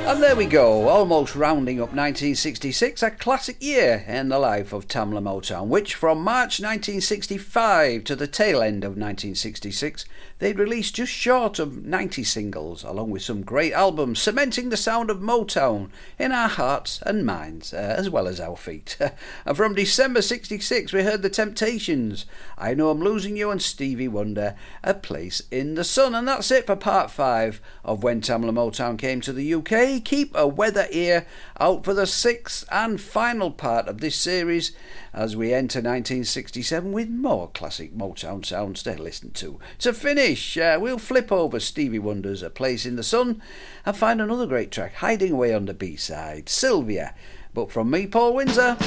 And there we go, almost rounding up 1966, a classic year in the life of Tamla Motown, which from March 1965 to the tail end of 1966, they'd released just short of 90 singles, along with some great albums, cementing the sound of Motown in our hearts and minds, as well as our feet. And from December 66, we heard The Temptations, I Know I'm Losing You, and Stevie Wonder, A Place in the Sun. And that's it for part 5 of When Tamla Motown Came to the UK. Keep a weather ear out for the 6th and final part of this series as we enter 1967 with more classic Motown sounds to listen to. To finish, we'll flip over Stevie Wonder's A Place in the Sun and find another great track hiding away on the B-side, Sylvia. But from me, Paul Windsor,